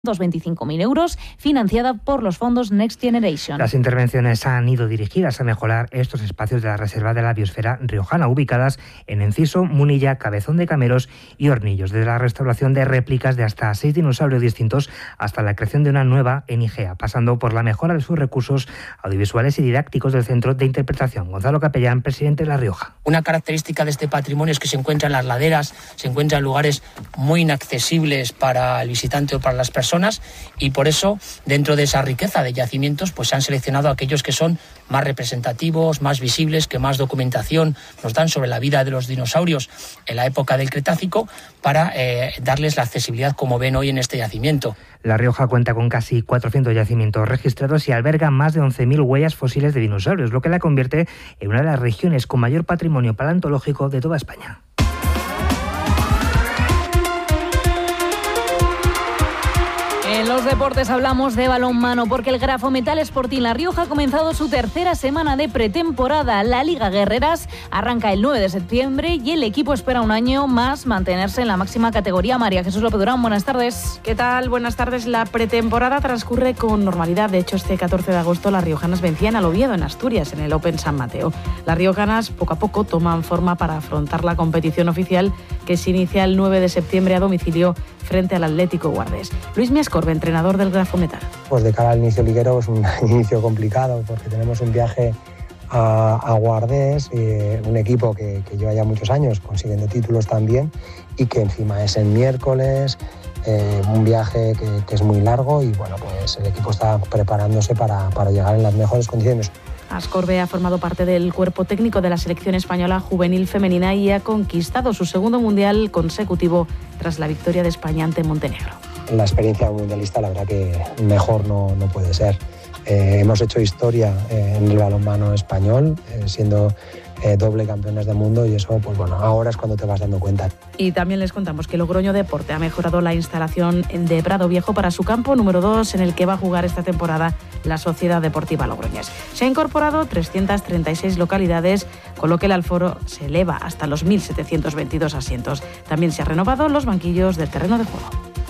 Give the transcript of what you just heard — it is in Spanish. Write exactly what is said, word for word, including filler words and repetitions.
veinticinco mil euros, financiada por los fondos Next Generation. Las intervenciones han ido dirigidas a mejorar estos espacios de la Reserva de la Biosfera riojana, ubicadas en Enciso, Munilla, Cabezón de Cameros y Hornillos, desde la restauración de réplicas de hasta seis dinosaurios distintos hasta la creación de una nueva en Igea, pasando por la mejora de sus recursos audiovisuales y didácticos del Centro de Interpretación. Gonzalo Capellán, presidente de La Rioja. Una característica de este patrimonio es que se encuentra en las laderas, se encuentra en lugares muy inaccesibles para el visitante o para las personas, y por eso, dentro de esa riqueza de yacimientos, pues se han seleccionado aquellos que son más representativos, más visibles, que más documentación nos dan sobre la vida de los dinosaurios en la época del Cretácico, para eh, darles la accesibilidad como ven hoy en este yacimiento. La Rioja cuenta con casi cuatrocientos yacimientos registrados y alberga más de once mil huellas fósiles de dinosaurios, lo que la convierte en una de las regiones con mayor patrimonio paleontológico de toda España. En los deportes hablamos de balonmano porque el Grafometal Sporting La Rioja ha comenzado su tercera semana de pretemporada. La Liga Guerreras arranca el nueve de septiembre y el equipo espera un año más mantenerse en la máxima categoría. María Jesús López Durán, buenas tardes. ¿Qué tal? Buenas tardes. La pretemporada transcurre con normalidad. De hecho, este catorce de agosto las riojanas vencían al Oviedo en Asturias, en el Open San Mateo. Las riojanas poco a poco toman forma para afrontar la competición oficial que se inicia el nueve de septiembre a domicilio frente al Atlético Guardés. Luis Miascorbe, entrenador del Grafometal. Pues de cara al inicio liguero es un inicio complicado porque tenemos un viaje a, a Guardés, eh, un equipo que, que lleva ya muchos años consiguiendo títulos también y que encima es en miércoles, eh, un viaje que, que es muy largo y bueno, pues el equipo está preparándose para, para llegar en las mejores condiciones. Ascorbe ha formado parte del cuerpo técnico de la selección española juvenil femenina y ha conquistado su segundo mundial consecutivo tras la victoria de España ante Montenegro. La experiencia mundialista, la verdad que mejor no, no puede ser. Eh, hemos hecho historia eh, en el balonmano español, eh, siendo eh, doble campeones del mundo y eso, pues bueno, ahora es cuando te vas dando cuenta. Y también les contamos que Logroño Deporte ha mejorado la instalación de Prado Viejo para su campo número dos, en el que va a jugar esta temporada la Sociedad Deportiva Logroñés. Se han incorporado trescientas treinta y seis localidades, con lo que el aforo se eleva hasta los mil setecientos veintidós asientos. También se han renovado los banquillos del terreno de juego.